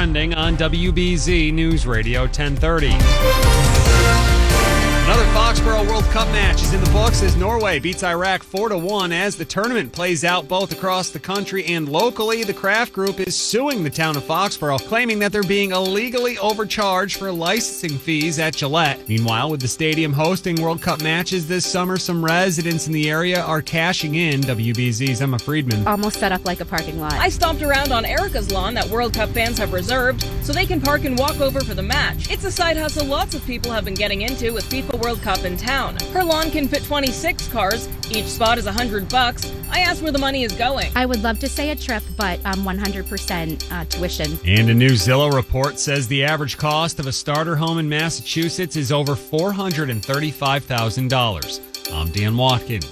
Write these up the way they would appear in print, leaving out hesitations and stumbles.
trending on WBZ News Radio 1030. Another Foxborough World Cup match is in the books as Norway beats Iraq 4-1 as the tournament plays out both across the country and locally. The Kraft Group is suing the town of Foxborough, claiming that they're being illegally overcharged for licensing fees at Gillette. Meanwhile, with the stadium hosting World Cup matches this summer, some residents in the area are cashing in. WBZ's Emma Friedman. Almost set up like a parking lot. I stomped around on Erica's lawn that World Cup fans have reserved so they can park and walk over for the match. It's a side hustle lots of people have been getting into with FIFA World Cup in town. Her lawn can fit 26 cars. Each spot is $100. I asked where the money is going. I would love to say a trip, but 100% tuition. And a new Zillow report says the average cost of a starter home in Massachusetts is over $435,000. I'm Dan Watkins.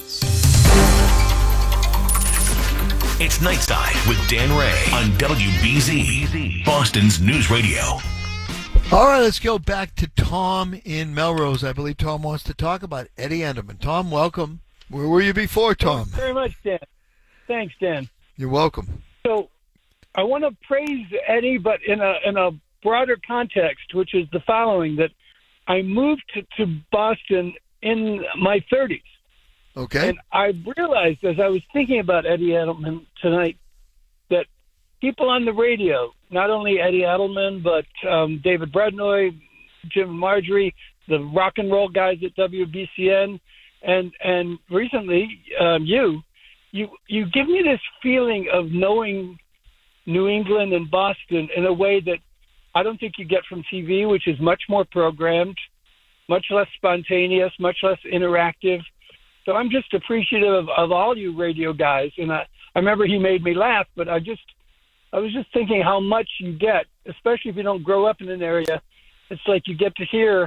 It's Nightside with Dan Ray on WBZ, Boston's News Radio. All right, let's go back to Tom in Melrose. I believe Tom wants to talk about Eddie Enderman. Tom, welcome. Where were you before, Tom? Thanks very much, Dan. Thanks, Dan. You're welcome. So I want to praise Eddie, but in a broader context, which is the following, that I moved to Boston in my 30s. Okay. And I realized as I was thinking about Eddie Edelman tonight that people on the radio, not only Eddie Edelman, but David Brednoy, Jim and Marjorie, the rock and roll guys at WBCN, and recently you give me this feeling of knowing New England and Boston in a way that I don't think you get from TV, which is much more programmed, much less spontaneous, much less interactive. So I'm just appreciative of all you radio guys. And I remember he made me laugh, but I was just thinking how much you get, especially if you don't grow up in an area. It's like you get to hear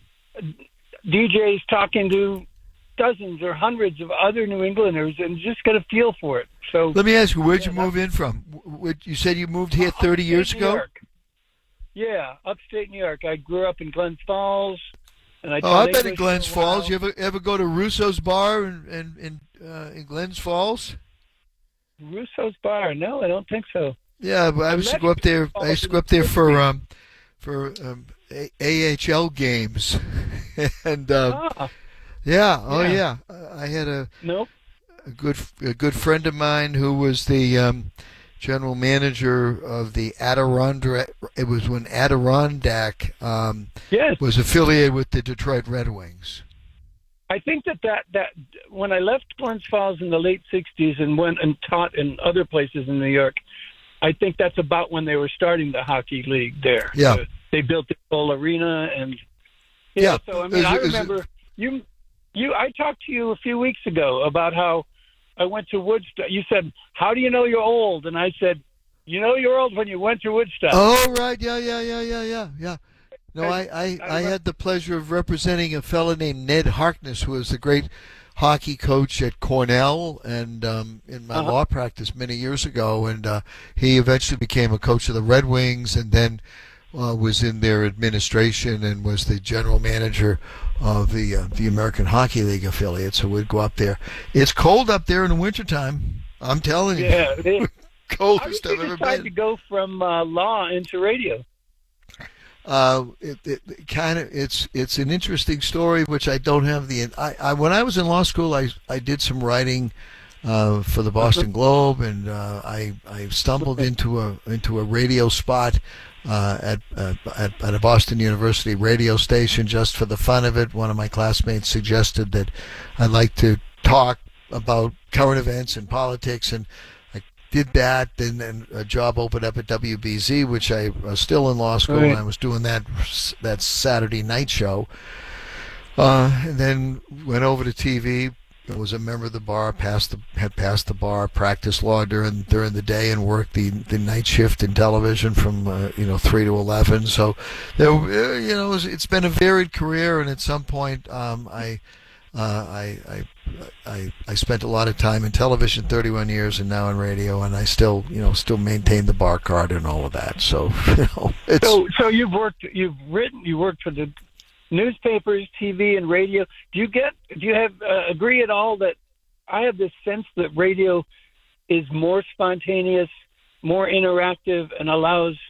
DJs talking to dozens or hundreds of other New Englanders and just get a feel for it. So let me ask you, where'd you move in from? You said you moved here 30 years ago? New York. Yeah, upstate New York. I grew up in Glens Falls. And I've been in Glens Falls. You ever go to Russo's Bar in Glens Falls? Russo's Bar? No, I don't think so. Yeah, but I used to go up there. I used to go up there for AHL games, and yeah. I had a good friend of mine who was the general manager of the Adirondack. It was when Adirondack was affiliated with the Detroit Red Wings. I think that when I left Glens Falls in the late 60s and went and taught in other places in New York, I think that's about when they were starting the hockey league there. Yeah. They built the whole arena and so I mean I remember I talked to you a few weeks ago about how I went to Woodstock. You said, "How do you know you're old?" And I said, "You know you're old when you went to Woodstock." Oh, right. Yeah. No, I had the pleasure of representing a fellow named Ned Harkness, who was the great hockey coach at Cornell and in my law practice many years ago. And he eventually became a coach of the Red Wings and then was in their administration and was the general manager of the American Hockey League affiliate. So we'd go up there. It's cold up there in the wintertime. I'm telling you. Yeah. Coldest I've ever been. How did you decide to go from law into radio? It's an interesting story, which I don't have when I was in law school, I did some writing for the Boston Globe, and I stumbled into a radio spot at a Boston University radio station just for the fun of it. One of my classmates suggested that I'd like to talk about current events and politics, and I did that. Then a job opened up at WBZ, which I was still in law school, and I was doing that Saturday night show. And then went over to TV. I was a member of the bar, had passed the bar, practiced law during the day, and worked the night shift in television from 3 to 11. So it's been a varied career, and at some point I spent a lot of time in television, 31 years, and now in radio, and I still maintain the bar card and all of that. So it's so you've worked for the newspapers, TV, and radio. Do you have agree at all that I have this sense that radio is more spontaneous, more interactive, and allows